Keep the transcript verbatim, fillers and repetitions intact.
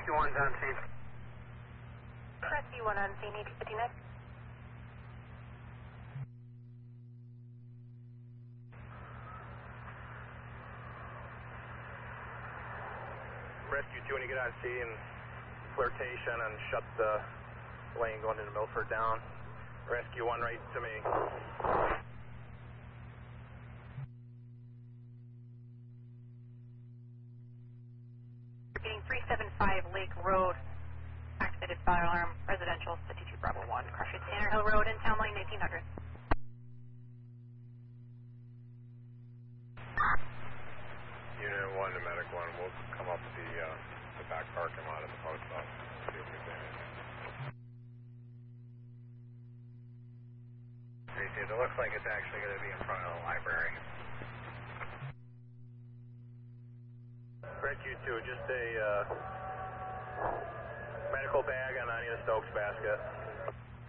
Rescue one's on scene. Rescue one on scene, eighty fifty-nine. Rescue two, when you get on scene, flirtation and shut the lane going into Milford down. Rescue one right to me. Repeating three seven five Lake Road. Activated fire alarm, residential, fifty-two Bravo one, Crush at Tanner Hill Road in Town Line, eighteen hundred. Unit one to Medic one, we'll come up the, uh, the back parking lot at the post office and see if we can. It looks like it's actually going to be in front of the library. Rescue two, just a uh, medical bag on Anya Stokes basket.